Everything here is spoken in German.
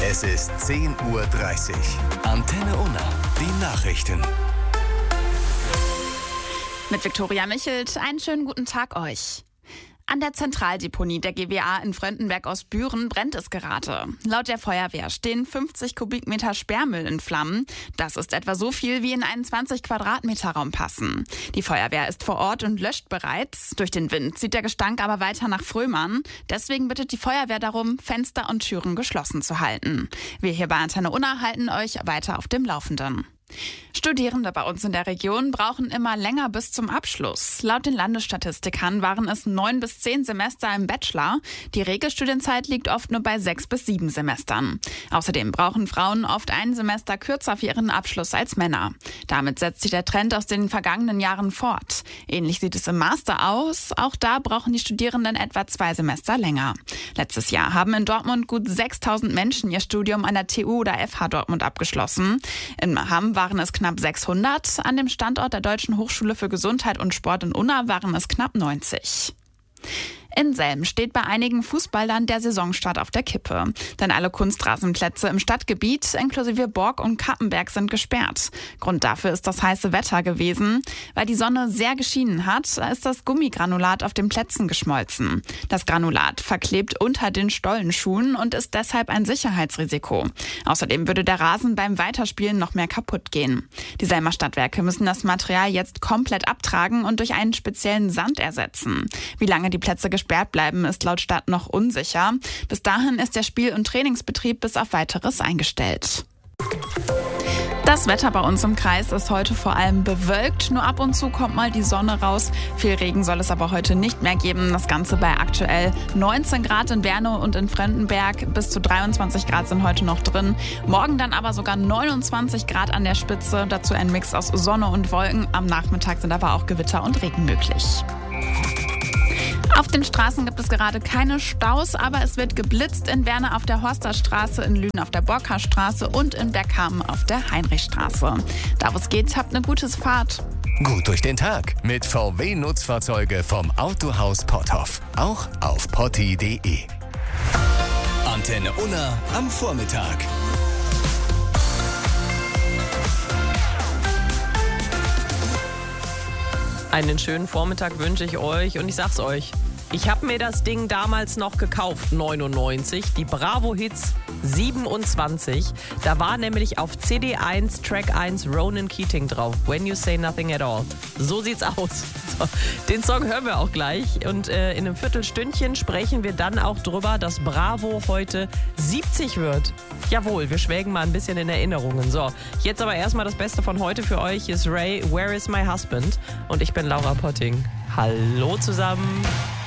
Es ist 10:30 Uhr. Antenne Unna, die Nachrichten. Mit Viktoria Michelt, einen schönen guten Tag euch. An der Zentraldeponie der GWA in Fröndenberg aus Büren brennt es gerade. Laut der Feuerwehr stehen 50 Kubikmeter Sperrmüll in Flammen. Das ist etwa so viel, wie in einen 20 Quadratmeter Raum passen. Die Feuerwehr ist vor Ort und löscht bereits. Durch den Wind zieht der Gestank aber weiter nach Frömern. Deswegen bittet die Feuerwehr darum, Fenster und Türen geschlossen zu halten. Wir hier bei Antenne Unna halten euch weiter auf dem Laufenden. Studierende bei uns in der Region brauchen immer länger bis zum Abschluss. Laut den Landesstatistikern waren es 9 bis 10 Semester im Bachelor. Die Regelstudienzeit liegt oft nur bei 6 bis 7 Semestern. Außerdem brauchen Frauen oft ein Semester kürzer für ihren Abschluss als Männer. Damit setzt sich der Trend aus den vergangenen Jahren fort. Ähnlich sieht es im Master aus. Auch da brauchen die Studierenden etwa 2 Semester länger. Letztes Jahr haben in Dortmund gut 6.000 Menschen ihr Studium an der TU oder FH Dortmund abgeschlossen. In Hamm waren es knapp 600. An dem Standort der Deutschen Hochschule für Gesundheit und Sport in Unna waren es knapp 90. In Selm steht bei einigen Fußballern der Saisonstart auf der Kippe. Denn alle Kunstrasenplätze im Stadtgebiet, inklusive Borg und Kappenberg, sind gesperrt. Grund dafür ist das heiße Wetter gewesen. Weil die Sonne sehr geschienen hat, ist das Gummigranulat auf den Plätzen geschmolzen. Das Granulat verklebt unter den Stollenschuhen und ist deshalb ein Sicherheitsrisiko. Außerdem würde der Rasen beim Weiterspielen noch mehr kaputt gehen. Die Selmer Stadtwerke müssen das Material jetzt komplett abtragen und durch einen speziellen Sand ersetzen. Wie lange die Plätze gesperrt bleiben, ist laut Stadt noch unsicher. Bis dahin ist der Spiel- und Trainingsbetrieb bis auf Weiteres eingestellt. Das Wetter bei uns im Kreis ist heute vor allem bewölkt. Nur ab und zu kommt mal die Sonne raus. Viel Regen soll es aber heute nicht mehr geben. Das Ganze bei aktuell 19 Grad in Berne und in Fröndenberg. Bis zu 23 Grad sind heute noch drin. Morgen dann aber sogar 29 Grad an der Spitze. Dazu ein Mix aus Sonne und Wolken. Am Nachmittag sind aber auch Gewitter und Regen möglich. Auf den Straßen gibt es gerade keine Staus, aber es wird geblitzt in Werne auf der Horsterstraße, in Lünen auf der Borkerstraße und in Bergkamen auf der Heinrichstraße. Da wo es geht, habt eine gute Fahrt. Gut durch den Tag mit VW-Nutzfahrzeuge vom Autohaus Potthoff. Auch auf potti.de. Antenne Unna am Vormittag. Einen schönen Vormittag wünsche ich euch und ich sag's euch, ich habe mir das Ding damals noch gekauft, 99, die Bravo Hits 27. Da war nämlich auf CD1, Track 1 Ronan Keating drauf, When You Say Nothing at All. So sieht's aus. So, den Song hören wir auch gleich und in einem Viertelstündchen sprechen wir dann auch drüber, dass Bravo heute 70 wird. Jawohl, wir schwelgen mal ein bisschen in Erinnerungen. So, jetzt aber erstmal das Beste von heute für euch. Hier ist Ray, Where is my husband? Und ich bin Laura Potting. Hallo zusammen.